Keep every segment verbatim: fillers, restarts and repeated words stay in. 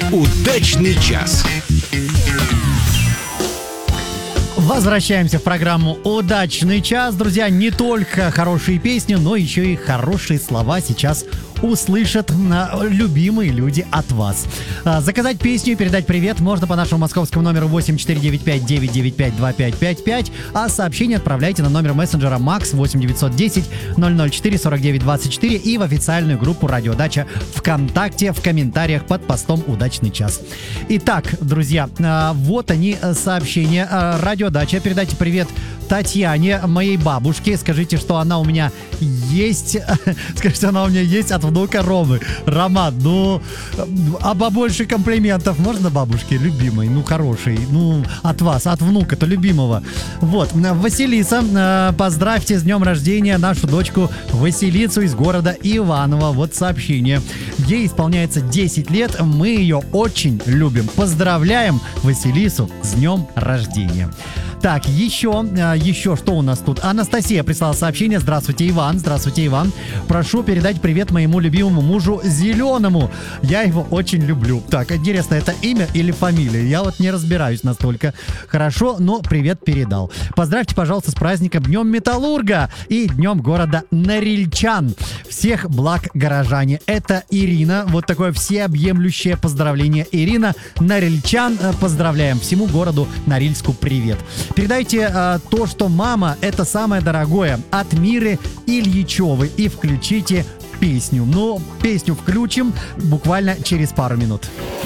Удачный час. Возвращаемся в программу «Удачный час». Друзья, не только хорошие песни, но еще и хорошие слова сейчас услышат любимые люди от вас. Заказать песню и передать привет можно по нашему московскому номеру восемь четыре девять пять девять девять пять два пять пять пять, а сообщение отправляйте на номер мессенджера Макс восемь девятьсот десять ноль ноль четыре сорок девять двадцать четыре и в официальную группу «Радиодача» ВКонтакте в комментариях под постом «Удачный час». Итак, друзья, вот они сообщения. «Радиодача», передайте привет Татьяне, моей бабушке. Скажите, что она у меня есть. Скажите, она у меня есть от внука Ромы. Роман, ну, а побольше комплиментов можно бабушке любимой? Ну, хорошей. Ну, от вас, от внука-то любимого. Вот, Василиса, поздравьте с днем рождения нашу дочку Василису из города Иваново. Вот сообщение. Ей исполняется десять лет. Мы ее очень любим. Поздравляем Василису с днем рождения. Так, еще, еще что у нас тут? Анастасия прислала сообщение. Здравствуйте, Иван. Здравствуйте, Иван. Прошу передать привет моему любимому мужу Зеленому. Я его очень люблю. Так, интересно, это имя или фамилия? Я вот не разбираюсь настолько хорошо, но привет передал. Поздравьте, пожалуйста, с праздником Днем Металлурга и Днем города Норильчан. Всех благ, горожане. Это Ирина. Вот такое всеобъемлющее поздравление. Ирина, Норильчан. Поздравляем. Всему городу Норильску привет. Передайте э, то, что мама — это самое дорогое, от Миры Ильичевой, и включите песню. Ну, песню включим буквально через пару минут.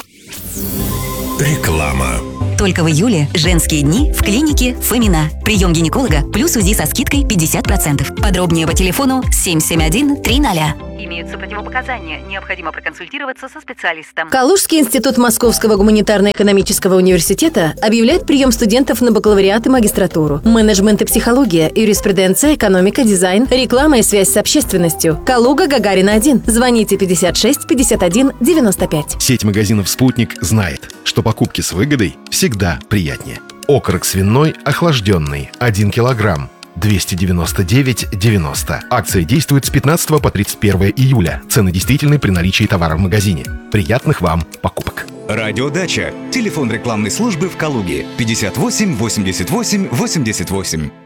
Реклама. Только в июле женские дни в клинике Фомина. Прием гинеколога плюс УЗИ со скидкой пятьдесят процентов. Подробнее по телефону семь семь один три ноль. Имеются противопоказания. Необходимо проконсультироваться со специалистом. Калужский институт Московского гуманитарно-экономического университета объявляет прием студентов на бакалавриат и магистратуру. Менеджмент и психология, юриспруденция, экономика, дизайн, реклама и связь с общественностью. Калуга, Гагарина один. Звоните пятьдесят шесть пятьдесят один девяносто пять. Сеть магазинов «Спутник» знает, что покупки с выгодой всегда приятнее. Окорок свиной охлажденный один килограмм. двести девяносто девять девяносто. Акция действует с пятнадцатого по тридцать первое июля. Цены действительны при наличии товара в магазине. Приятных вам покупок. Радиодача. Телефон рекламной службы в Калуге. пятьдесят восемь восемьдесят восемь восемьдесят восемь.